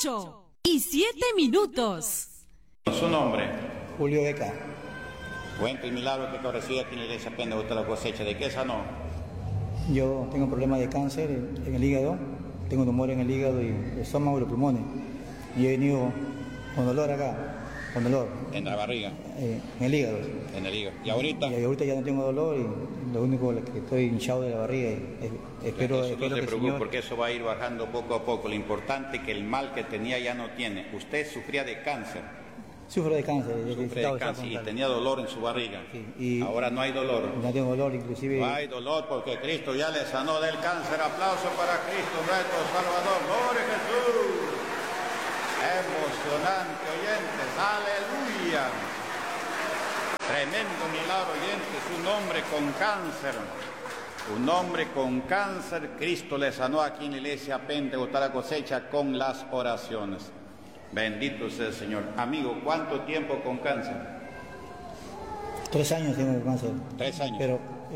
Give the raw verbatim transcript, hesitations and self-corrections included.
ocho y siete minutos. Su nombre. Julio Beca. Cuenta el milagro que recibe aquí en la iglesia Pentecoste la cosecha. ¿De qué sanó? Yo tengo problemas de cáncer en el hígado, tengo tumor en el hígado y el estómago y los pulmones. Y he venido con dolor acá, con dolor. En la barriga. Eh, en el hígado. En el hígado. ¿Y ahorita? Y ahorita ya no tengo dolor y lo único que estoy hinchado de la barriga. Y, eh, espero, eso espero no se que preocupe, Señor... porque eso va a ir bajando poco a poco. Lo importante es que el mal que tenía ya no tiene. Usted sufría de cáncer. Sufro de cáncer. Sufre de cáncer y tenía dolor en su barriga. Sí, y ahora no hay dolor. No tengo dolor, inclusive... No hay dolor porque Cristo ya le sanó del cáncer. Aplauso para Cristo, nuestro Salvador. ¡Gloria a Jesús! Emocionante, oyentes. ¡Aleluya! Tremendo milagro, oyentes. Un hombre con cáncer. Un hombre con cáncer. Cristo le sanó aquí en la iglesia Pentecoste la cosecha con las oraciones. Bendito sea el Señor. Amigo, ¿cuánto tiempo con cáncer? Tres años tengo cáncer. Tres años. Pero